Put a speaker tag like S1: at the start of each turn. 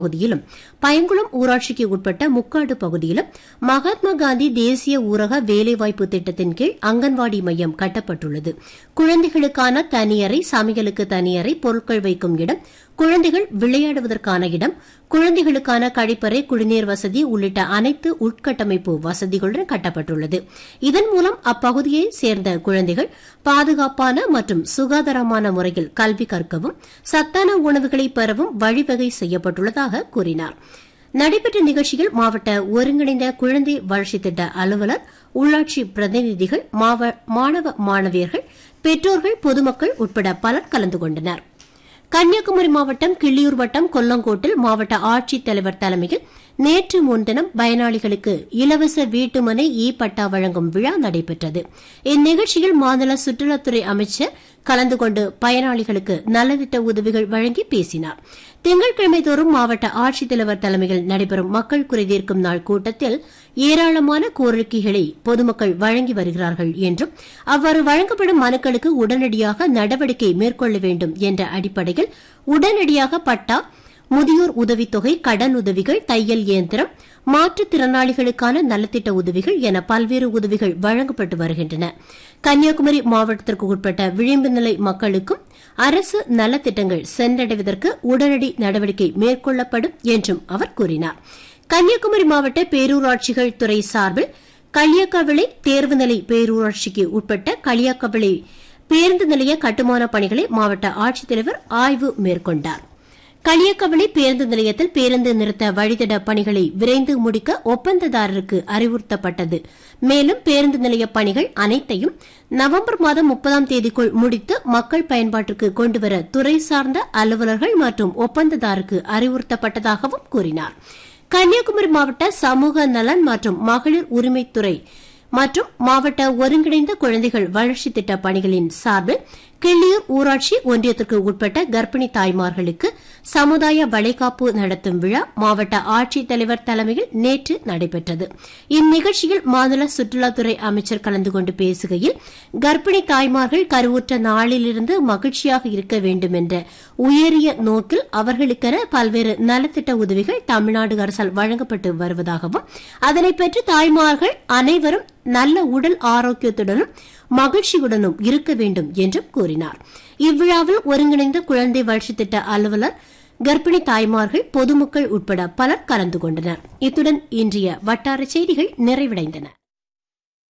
S1: பகுதியிலும் பைங்குளம் ஊராட்சிக்கு உட்பட்ட முக்காடு பகுதியிலும் மகாத்மா காந்தி தேசிய ஊரக வேலைவாய்ப்பு திட்டத்தின் கீழ் அங்கன்வாடி மையம் கட்டப்பட்டுள்ளது. குழந்தைகளுக்கான தனியறை, சமையலுக்கு தனியறை, பொருட்கள் வைக்கும் இடம், குழந்தைகள் விளையாடுவதற்கான இடம், குழந்தைகளுக்கான கழிப்பறை, குடிநீர் வசதி உள்ளிட்ட அனைத்து உட்கட்டமைப்பு வசதிகளுடன் கட்டப்பட்டுள்ளது. இதன் மூலம் அப்பகுதியை சேர்ந்த குழந்தைகள் பாதுகாப்பான மற்றும் சுகாதாரமான முறையில் கல்வி கற்கவும் சத்தான உணவுகளை பெறவும் வழிவகை செய்யப்பட்டுள்ளதாக கூறினார். நடைபெற்ற நிகழ்ச்சியில் மாவட்ட ஒருங்கிணைந்த குழந்தை வளர்ச்சி திட்ட அலுவலர், உள்ளாட்சி பிரதிநிதிகள், மாணவ மாணவியர்கள், பெற்றோர்கள், பொதுமக்கள் உட்பட பலர் கலந்து கொண்டனர். கன்னியாகுமரி மாவட்டம் கிள்ளியூர் வட்டம் கொல்லங்கோட்டில் மாவட்ட ஆட்சித்தலைவர் தலைமையில் நேற்று முன்தினம் பயனாளிகளுக்கு இலவச வீட்டுமனை பட்டா வழங்கும் விழா நடைபெற்றது. இந்நிகழ்ச்சியில் மாநில சுற்றுலாத்துறை அமைச்சர் கலந்து கொண்டு பயனாளிகளுக்கு நலத்திட்ட உதவிகள் வழங்கி பேசினார். திங்கட்கிழமை தோறும் மாவட்ட ஆட்சித்தலைவர் தலைமையில் நடைபெறும் மக்கள் குறைதீர்க்கும் நாள் கூட்டத்தில் ஏராளமான கோரிக்கைகளை பொதுமக்கள் வழங்கி வருகிறார்கள் என்றும் அவ்வாறு வழங்கப்படும் மனுக்களுக்கு உடனடியாக நடவடிக்கை மேற்கொள்ள வேண்டும் என்ற அடிப்படையில் உடனடியாக பட்டா, முதியோர் உதவித்தொகை, கடன் உதவிகள், தையல் இயந்திரம், மாற்றுத்திறனாளிகளுக்கான நலத்திட்ட உதவிகள் என பல்வேறு உதவிகள் வழங்கப்பட்டு வருகின்றன. கன்னியாகுமரி மாவட்டத்திற்கு உட்பட்ட விளிம்பு நிலை மக்களுக்கும் அரசு நலத்திட்டங்கள் சென்றடைவதற்கு உடனடி நடவடிக்கை மேற்கொள்ளப்படும் என்றும் அவர் கூறினார். கன்னியாகுமரி மாவட்ட பேரூராட்சிகள் துறை சார்பில் களியாக்கவிளை தேர்வுநிலை பேரூராட்சிக்கு உட்பட்ட களியாக்கவிளை பேருந்து நிலைய கட்டுமான பணிகளை மாவட்ட ஆட்சித்தலைவர் ஆய்வு மேற்கொண்டார். களியாக்கவிளை பேருந்து நிலையத்தில் பேருந்து நிறுத்த வழித்தட பணிகளை விரைந்து முடிக்க ஒப்பந்ததாரருக்கு அறிவுறுத்தப்பட்டது. மேலும் பேருந்து நிலைய பணிகள் அனைத்தையும் நவம்பர் மாதம் 30ஆம் தேதிக்குள் முடித்து மக்கள் பயன்பாட்டிற்கு கொண்டுவர துறை சார்ந்த அலுவலர்கள் மற்றும் ஒப்பந்ததாரருக்கு அறிவுறுத்தப்பட்டதாகவும் கூறினார். கன்னியாகுமரி மாவட்ட சமூக நலன் மற்றும் மகளிர் உரிமைத்துறை மற்றும் மாவட்ட ஒருங்கிணைந்த குழந்தைகள் வளர்ச்சி திட்ட பணிகளின் சார்பில் கிள்ளியூர் ஊராட்சி ஒன்றியத்திற்கு உட்பட்ட கர்ப்பிணி தாய்மார்களுக்கு சமுதாய வளைகாப்பு நடத்தும் விழா மாவட்ட ஆட்சித்தலைவர் தலைமையில் நேற்று நடைபெற்றது. இந்நிகழ்ச்சியில் மாநில சுற்றுலாத்துறை அமைச்சர் கலந்து கொண்டு பேசுகையில், கர்ப்பிணி தாய்மார்கள் கருவுற்ற நாளிலிருந்து மகிழ்ச்சியாக இருக்க வேண்டும் என்ற உயரிய நோக்கில் அவர்களுக்கென பல்வேறு நலத்திட்ட உதவிகள் தமிழ்நாடு அரசால் வழங்கப்பட்டு வருவதாகவும் அதனை பெற்று தாய்மார்கள் அனைவரும் நல்ல உடல் ஆரோக்கியத்துடனும் மகிழ்ச்சியுடனும் இருக்க வேண்டும் என்றும் கூறினார். இவ்விழாவில் ஒருங்கிணைந்த குழந்தை வளர்ச்சி திட்ட அலுவலர், கர்ப்பிணி தாய்மார்கள், பொதுமக்கள் உட்பட பலர் கலந்து கொண்டனர். இத்துடன் இன்றைய வட்டார செய்திகள் நிறைவடைந்தன.